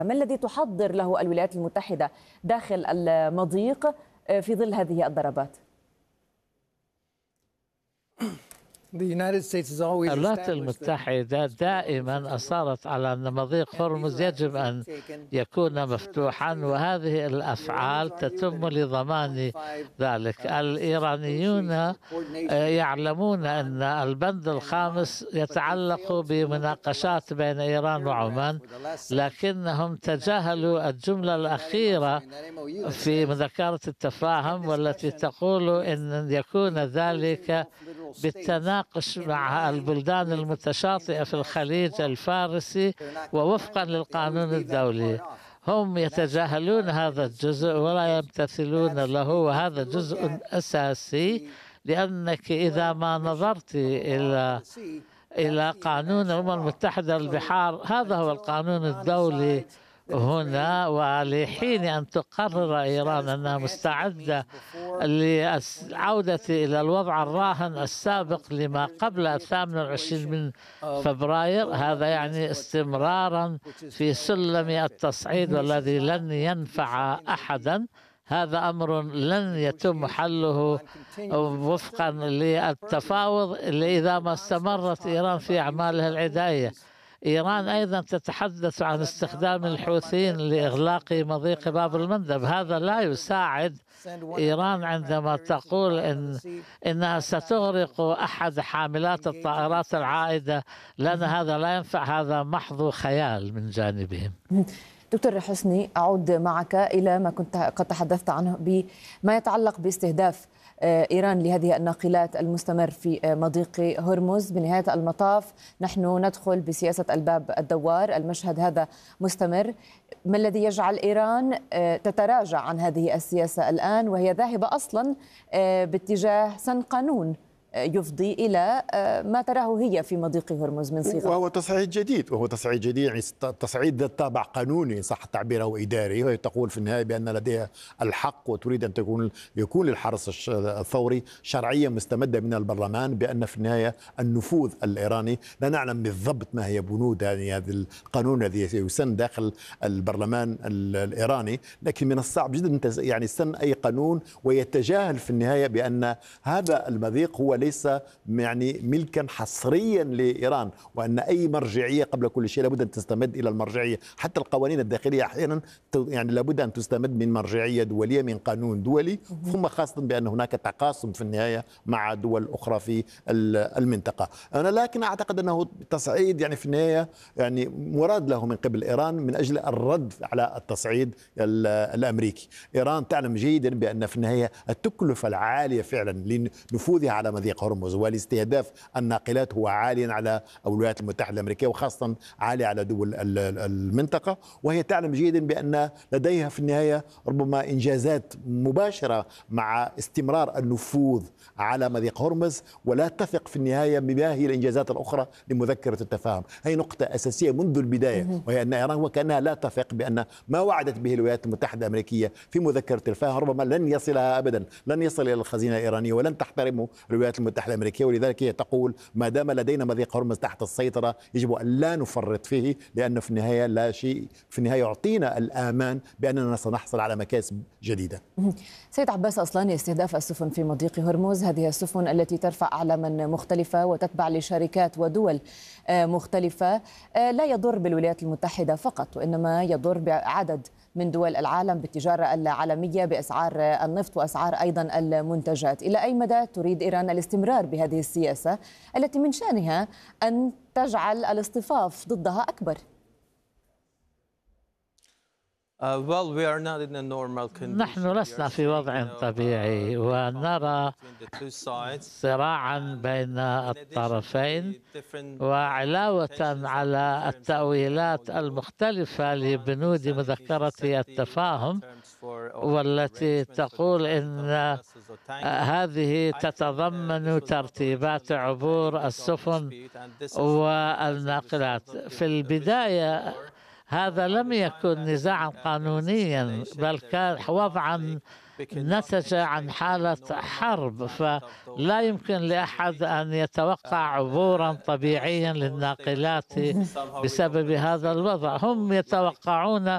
ما الذي تحضر له الولايات المتحدة داخل المضيق في ظل هذه الضربات؟ الولايات المتحدة دائما أصرت على أن مضيق هرمز يجب أن يكون مفتوحا، وهذه الأفعال تتم لضمان ذلك. الإيرانيون يعلمون أن البند الخامس يتعلق بمناقشات بين إيران وعمان، لكنهم تجاهلوا الجملة الأخيرة في مذكرة التفاهم والتي تقول أن يكون ذلك بالتناقش مع البلدان المتشاطئة في الخليج الفارسي ووفقا للقانون الدولي. هم يتجاهلون هذا الجزء ولا يمتثلون له، وهذا جزء أساسي، لأنك إذا ما نظرت إلى قانون الأمم المتحدة للبحار، هذا هو القانون الدولي هنا. ولحين أن تقرر إيران أنها مستعدة للعودة إلى الوضع الراهن السابق لما قبل 28 من فبراير، هذا يعني استمرارا في سلم التصعيد والذي لن ينفع أحدا. هذا أمر لن يتم حله وفقا للتفاوض إذا ما استمرت إيران في أعمالها العدائية. إيران أيضا تتحدث عن استخدام الحوثيين لإغلاق مضيق باب المندب. هذا لا يساعد إيران عندما تقول إنها ستغرق أحد حاملات الطائرات العائدة، لأن هذا لا ينفع، هذا محض خيال من جانبهم. دكتور حسني، أعود معك إلى ما كنت قد تحدثت عنه بما يتعلق باستهداف إيران لهذه الناقلات المستمر في مضيق هرمز. بنهاية المطاف نحن ندخل بسياسة الباب الدوار، المشهد هذا مستمر. ما الذي يجعل إيران تتراجع عن هذه السياسة الآن وهي ذاهبة أصلا باتجاه سن قانون يفضي إلى ما تراه هي في مضيق هرمز من صيغة؟ وهو تصعيد جديد، يعني تصعيد ذات طابع قانوني صح تعبيره وإداري، وهي تقول في النهاية بأن لديها الحق وتريد أن يكون للحرس الثوري شرعية مستمدة من البرلمان، بأن في النهاية النفوذ الإيراني لا نعلم بالضبط ما هي بنود يعني هذا القانون الذي يسن داخل البرلمان الإيراني، لكن من الصعب جدا يعني سن أي قانون ويتجاهل في النهاية بأن هذا المضيق هو ليس يعني ملكا حصريا لإيران، وأن أي مرجعية قبل كل شيء لابد أن تستمد إلى المرجعية. حتى القوانين الداخلية أحيانا يعني لابد أن تستمد من مرجعية دولية، من قانون دولي، ثم خاصة بأن هناك تقاسم في النهاية مع دول أخرى في المنطقة. أنا لكن أعتقد أنه تصعيد يعني في النهاية يعني مراد له من قبل إيران من أجل الرد على التصعيد الأمريكي. إيران تعلم جيدا بأن في النهاية التكلفة العالية فعلا لنفوذها على مضيق هرمز والاستهداف الناقلات هو عالي على الولايات المتحدة الأمريكية، وخاصة عالي على دول المنطقة، وهي تعلم جيدا بأن لديها في النهاية ربما إنجازات مباشرة مع استمرار النفوذ على مضيق هرمز، ولا تثق في النهاية بما هي الإنجازات الأخرى لمذكرة التفاهم. هي نقطة أساسية منذ البداية، وهي أن إيران وكأنها لا تثق بأن ما وعدت به الولايات المتحدة الأمريكية في مذكرة التفاهم ربما لن يصلها أبدا، لن يصل إلى الخزينة الإيرانية ولن تحترمه الولايات المتحدة الأمريكية. ولذلك هي تقول ما دام لدينا مضيق هرمز تحت السيطرة يجب أن لا نفرط فيه، لأنه في النهاية لا شيء في النهاية يعطينا الآمان بأننا سنحصل على مكاسب جديدة. سيد عباس أصلاني، استهداف السفن في مضيق هرمز، هذه السفن التي ترفع أعلاما مختلفة وتتبع لشركات ودول مختلفة، لا يضر بالولايات المتحدة فقط، وإنما يضر بعدد من دول العالم بالتجارة العالمية بأسعار النفط وأسعار أيضا المنتجات. إلى أي مدى تريد إيران الاستمرار بهذه السياسة التي من شأنها أن تجعل الاصطفاف ضدها أكبر؟ نحن لسنا في وضع طبيعي، ونرى صراعا بين الطرفين، وعلاوة على التأويلات المختلفة لبنود مذكرة التفاهم والتي تقول إن هذه تتضمن ترتيبات عبور السفن والناقلات. في البداية هذا لم يكن نزاعا قانونيا، بل كان وضعا نتج عن حالة حرب، فلا يمكن لأحد أن يتوقع عبورا طبيعيا للناقلات بسبب هذا الوضع. هم يتوقعون